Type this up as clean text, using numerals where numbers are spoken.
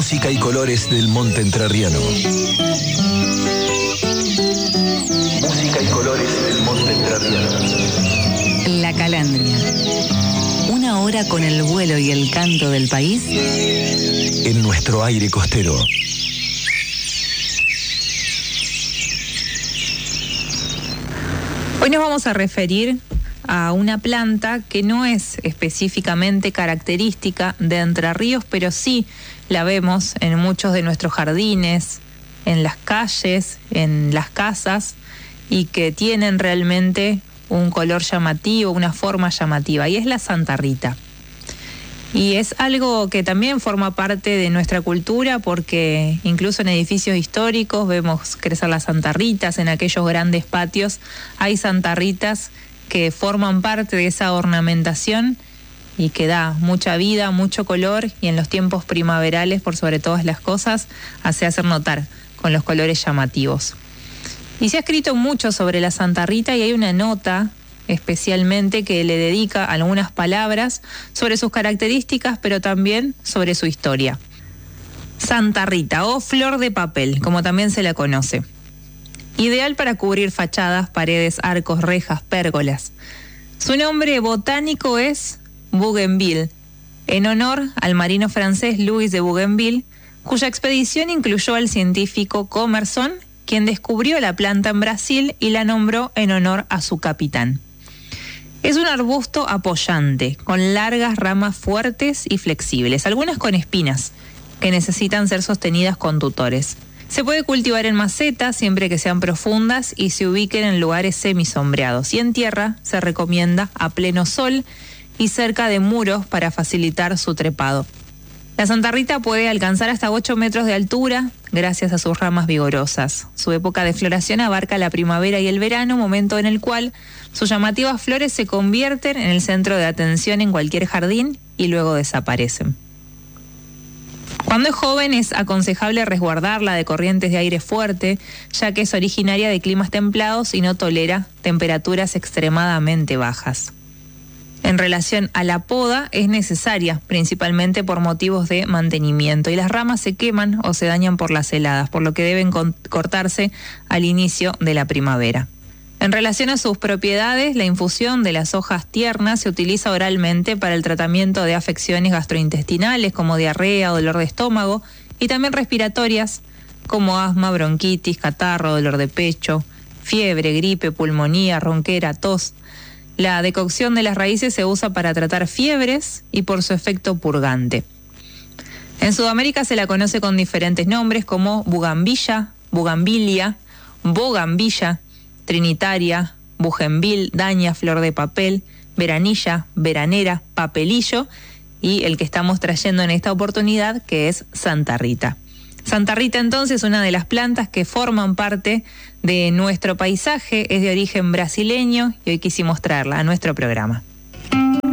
Música y colores del monte entrerriano. Música y colores del monte entrerriano. La Calandria. Una hora con el vuelo y el canto del país en nuestro aire costero. Hoy nos vamos a referir a una planta que no es específicamente característica de Entre Ríos, pero sí la vemos en muchos de nuestros jardines, en las calles, en las casas, y que tienen realmente un color llamativo, una forma llamativa, y es la Santa Rita. Y es algo que también forma parte de nuestra cultura, porque incluso en edificios históricos vemos crecer las Santa Ritas, en aquellos grandes patios hay Santa Ritas que forman parte de esa ornamentación y que da mucha vida, mucho color, y en los tiempos primaverales, por sobre todas las cosas, hace hacer notar con los colores llamativos. Y se ha escrito mucho sobre la Santa Rita, y hay una nota especialmente que le dedica algunas palabras sobre sus características, pero también sobre su historia. Santa Rita, o flor de papel, como también se la conoce. Ideal para cubrir fachadas, paredes, arcos, rejas, pérgolas. Su nombre botánico es Bougainville, en honor al marino francés Louis de Bougainville, cuya expedición incluyó al científico Commerson, quien descubrió la planta en Brasil y la nombró en honor a su capitán. Es un arbusto apoyante, con largas ramas fuertes y flexibles, algunas con espinas, que necesitan ser sostenidas con tutores. Se puede cultivar en macetas siempre que sean profundas y se ubiquen en lugares semisombreados, y en tierra se recomienda a pleno sol y cerca de muros para facilitar su trepado. La Santa Rita puede alcanzar hasta 8 metros de altura gracias a sus ramas vigorosas. Su época de floración abarca la primavera y el verano, momento en el cual sus llamativas flores se convierten en el centro de atención en cualquier jardín y luego desaparecen. Cuando es joven es aconsejable resguardarla de corrientes de aire fuerte, ya que es originaria de climas templados y no tolera temperaturas extremadamente bajas. En relación a la poda, es necesaria, principalmente por motivos de mantenimiento, y las ramas se queman o se dañan por las heladas, por lo que deben cortarse al inicio de la primavera. En relación a sus propiedades, la infusión de las hojas tiernas se utiliza oralmente para el tratamiento de afecciones gastrointestinales como diarrea o dolor de estómago, y también respiratorias como asma, bronquitis, catarro, dolor de pecho, fiebre, gripe, pulmonía, ronquera, tos. La decocción de las raíces se usa para tratar fiebres y por su efecto purgante. En Sudamérica se la conoce con diferentes nombres como bugambilla, bugambilia, bogambilla, trinitaria, bugenvil, daña, flor de papel, veranilla, veranera, papelillo, y el que estamos trayendo en esta oportunidad, que es Santa Rita. Santa Rita, entonces, una de las plantas que forman parte de nuestro paisaje, es de origen brasileño y hoy quisimos traerla a nuestro programa.